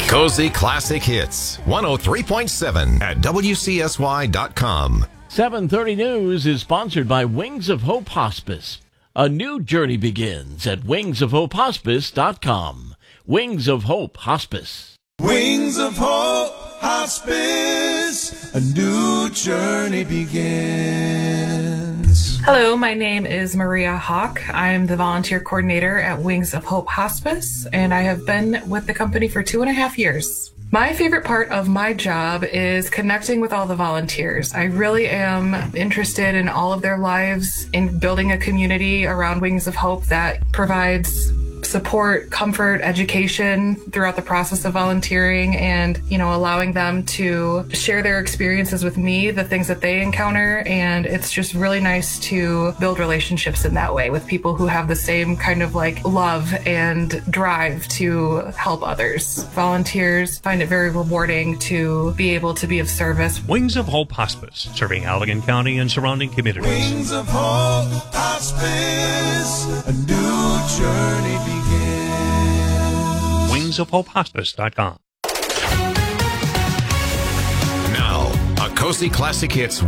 Cozy Classic Hits, 103.7 at WCSY.com. 7:30 News is sponsored by Wings of Hope Hospice. A new journey begins at wingsofhopehospice.com. Wings of Hope Hospice. Wings of Hope Hospice, a new journey begins. Hello, my name is Maria Hawk. I'm the volunteer coordinator at Wings of Hope Hospice, and I have been with the company for 2.5 years. My favorite part of my job is connecting with all the volunteers. I really am interested in all of their lives, in building a community around Wings of Hope that provides support, comfort, education throughout the process of volunteering, and, allowing them to share their experiences with me, the things that they encounter. And it's just really nice to build relationships in that way with people who have the same kind of love and drive to help others. Volunteers find it very rewarding to be able to be of service. Wings of Hope Hospice, serving Allegan County and surrounding communities. Wings of Hope Hospice, a new journey begins. wingsofhopehospice.com. Now, a Cozy Classic Hits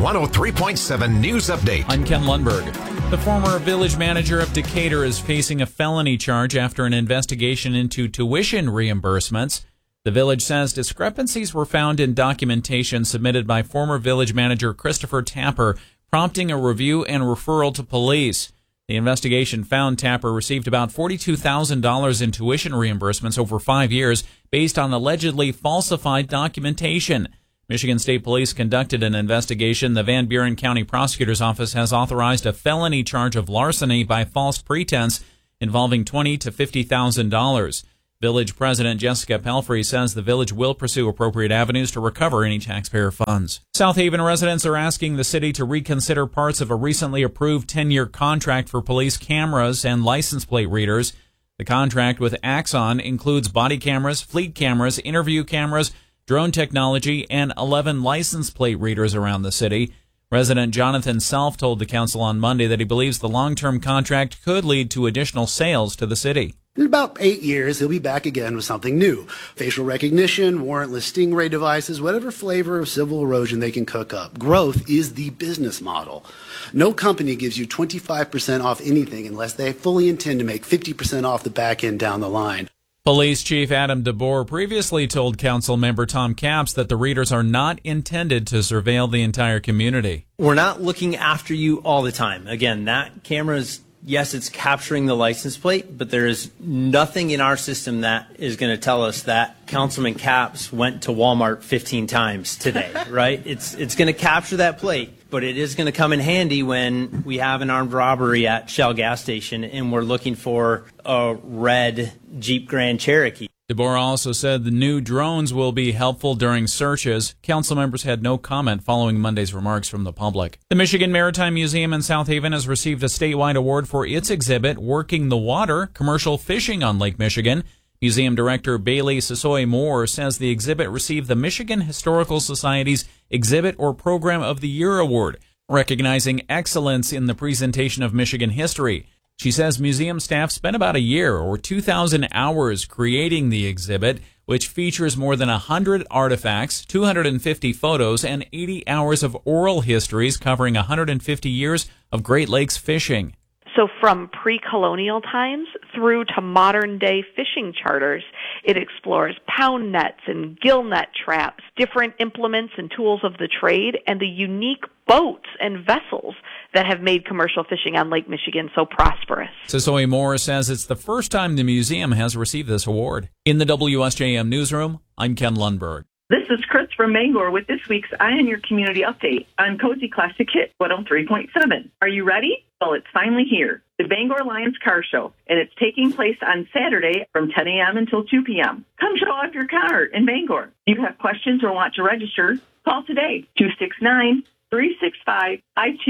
103.7 news update. I'm Ken Lundberg. The former village manager of Decatur is facing a felony charge after an investigation into tuition reimbursements. The village says discrepancies were found in documentation submitted by former village manager Christopher Tapper, prompting a review and referral to police. The investigation found Tapper received about $42,000 in tuition reimbursements over 5 years based on allegedly falsified documentation. Michigan State Police conducted an investigation. The Van Buren County Prosecutor's Office has authorized a felony charge of larceny by false pretense involving $20,000 to $50,000. Village President Jessica Pelfrey says the village will pursue appropriate avenues to recover any taxpayer funds. South Haven residents are asking the city to reconsider parts of a recently approved 10-year contract for police cameras and license plate readers. The contract with Axon includes body cameras, fleet cameras, interview cameras, drone technology, and 11 license plate readers around the city. Resident Jonathan Self told the council on Monday that he believes the long-term contract could lead to additional sales to the city. In about 8 years, he'll be back again with something new. Facial recognition, warrantless stingray devices, whatever flavor of civil erosion they can cook up. Growth is the business model. No company gives you 25% off anything unless they fully intend to make 50% off the back end down the line. Police Chief Adam DeBoer previously told council member Tom Capps that the readers are not intended to surveil the entire community. We're not looking after you all the time. Again, that camera's, yes, it's capturing the license plate, but there is nothing in our system that is going to tell us that Councilman Capps went to Walmart 15 times today, right? It's going to capture that plate, but it is going to come in handy when we have an armed robbery at Shell gas station and we're looking for a red Jeep Grand Cherokee. DeBoer also said the new drones will be helpful during searches. Council members had no comment following Monday's remarks from the public. The Michigan Maritime Museum in South Haven has received a statewide award for its exhibit, Working the Water, Commercial Fishing on Lake Michigan. Museum Director Bailey Sissoy Moore says the exhibit received the Michigan Historical Society's Exhibit or Program of the Year Award, recognizing excellence in the presentation of Michigan history. She says museum staff spent about a year or 2,000 hours creating the exhibit, which features more than 100 artifacts, 250 photos, and 80 hours of oral histories covering 150 years of Great Lakes fishing. So from pre-colonial times through to modern-day fishing charters, it explores pound nets and gill net traps, different implements and tools of the trade, and the unique boats and vessels that have made commercial fishing on Lake Michigan so prosperous. Sissoy Moore says it's the first time the museum has received this award. In the WSJM newsroom, I'm Ken Lundberg. This is Chris from Bangor with this week's Eye on Your Community Update on Cozy Classic Hit 103.7. Are you ready? Well, it's finally here. The Bangor Lions Car Show, and it's taking place on Saturday from 10 a.m. until 2 p.m. Come show off your car in Bangor. If you have questions or want to register, call today, 269-365-5233.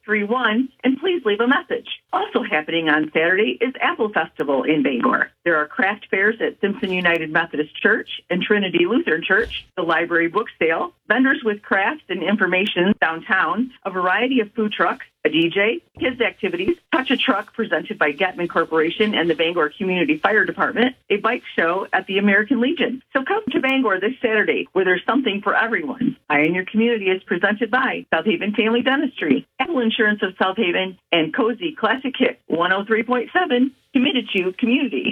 1031, and please leave a message. Also happening on Saturday is Apple Festival in Bangor. There are craft fairs at Simpson United Methodist Church and Trinity Lutheran Church, the library book sale, vendors with crafts and information downtown, a variety of food trucks, a DJ, kids activities, Touch a Truck presented by Getman Corporation and the Bangor Community Fire Department, a bike show at the American Legion. So come to Bangor this Saturday where there's something for everyone. Eye on Your Community is presented by South Haven Family Dentistry, Apple Insurance of South Haven, and Cozy Classic Hit 103.7, committed to community.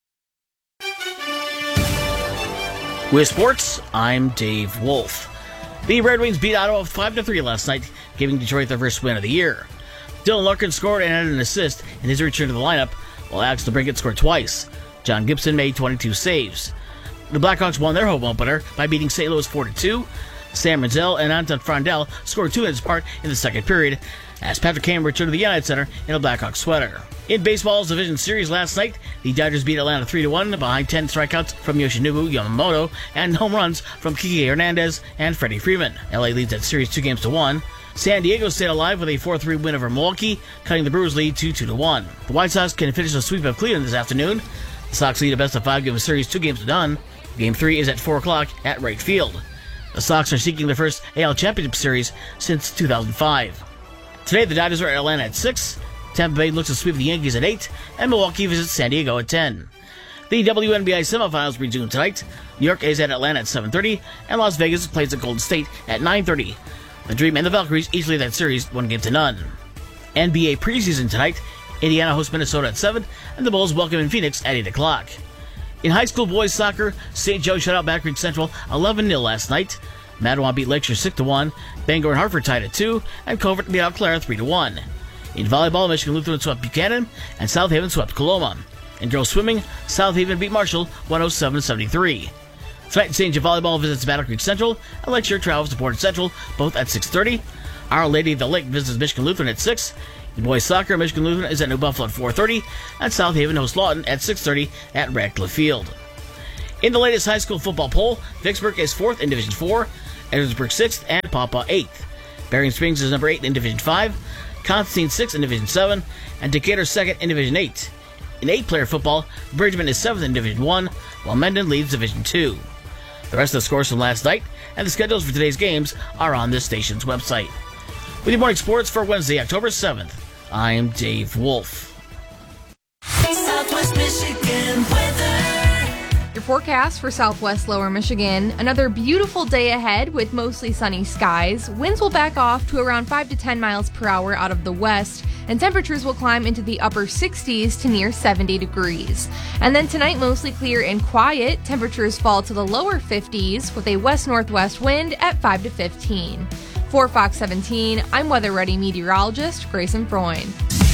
With sports, I'm Dave Wolf. The Red Wings beat Ottawa 5-3 last night, giving Detroit their first win of the year. Dylan Larkin scored and added an assist in his return to the lineup, while Alex DeBrincat scored twice. John Gibson made 22 saves. The Blackhawks won their home opener by beating St. Louis 4-2. Sam Renzel and Anton Frandel scored 2 minutes apart in the second period, as Patrick Kane returned to the United Center in a Blackhawks sweater. In baseball's division series last night, the Dodgers beat Atlanta 3-1 behind 10 strikeouts from Yoshinobu Yamamoto and home runs from Kike Hernandez and Freddie Freeman. LA leads that series 2-1. San Diego stayed alive with a 4-3 win over Milwaukee, cutting the Brewers' lead to 2-1. The White Sox can finish a sweep of Cleveland this afternoon. The Sox lead a best-of-5 game series 2-0. Game 3 is at 4 o'clock at Wright Field. The Sox are seeking their first AL Championship Series since 2005. Today, the Dodgers are at Atlanta at 6, Tampa Bay looks to sweep the Yankees at 8, and Milwaukee visits San Diego at 10. The WNBA semifinals resume tonight. New York is at Atlanta at 7:30, and Las Vegas plays at Golden State at 9:30. The Dream and the Valkyries each lead that series 1-0. NBA preseason tonight. Indiana hosts Minnesota at 7, and the Bulls welcome in Phoenix at 8 o'clock. In high school boys soccer, St. Joe shut out Back Creek Central 11-0 last night. Matawan beat Lakeshore 6-1, Bangor and Hartford tied at 2, and Covert beat Eau Claire 3-1. In volleyball, Michigan Lutheran swept Buchanan, and South Haven swept Coloma. In girls swimming, South Haven beat Marshall 107-73. Tonight, St. Joe Volleyball visits Battle Creek Central, and Lakeshore travels to Portage Central, both at 6:30. Our Lady of the Lake visits Michigan Lutheran at 6. In boys soccer, Michigan Lutheran is at New Buffalo at 4:30, and South Haven hosts Lawton at 6:30 at Radcliffe Field. In the latest high school football poll, Vicksburg is 4th in Division 4, Edwardsburg 6th, and Pawpaw 8th. Bering Springs is number 8 in Division 5, Constantine 6th in Division 7, and Decatur 2nd in Division 8. In 8-player football, Bridgman is 7th in Division 1, while Mendon leads Division 2. The rest of the scores from last night and the schedules for today's games are on this station's website. With your morning sports for Wednesday, October 7th, I'm Dave Wolf. Southwest Michigan weather. Your forecast for Southwest Lower Michigan. Another beautiful day ahead with mostly sunny skies. Winds will back off to around 5 to 10 miles per hour out of the west, and temperatures will climb into the upper 60s to near 70 degrees. And then tonight, mostly clear and quiet. Temperatures fall to the lower 50s with a west-northwest wind at 5 to 15. For Fox 17, I'm Weather Ready meteorologist Grayson Freund.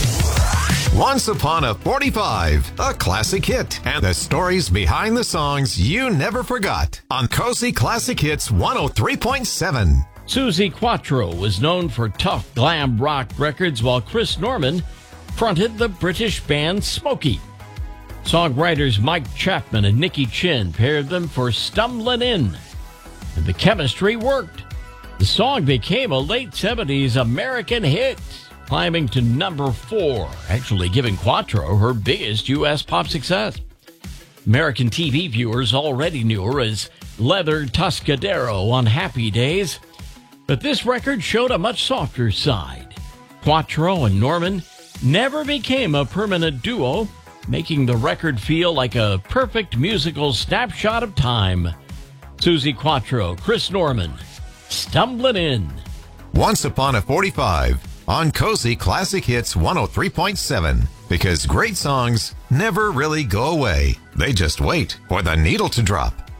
Once Upon a 45, a classic hit, and the stories behind the songs you never forgot on Cozy Classic Hits 103.7. Suzi Quatro was known for tough glam rock records, while Chris Norman fronted the British band Smokey. Songwriters Mike Chapman and Nicky Chin paired them for Stumblin' In, and the chemistry worked. The song became a late 70s American hit, climbing to number 4, actually giving Quatro her biggest U.S. pop success. American TV viewers already knew her as Leather Tuscadero on Happy Days, but this record showed a much softer side. Quatro and Norman never became a permanent duo, making the record feel like a perfect musical snapshot of time. Suzi Quatro, Chris Norman, Stumblin' In. Once Upon a 45 on Cozy Classic Hits 103.7. Because great songs never really go away. They just wait for the needle to drop.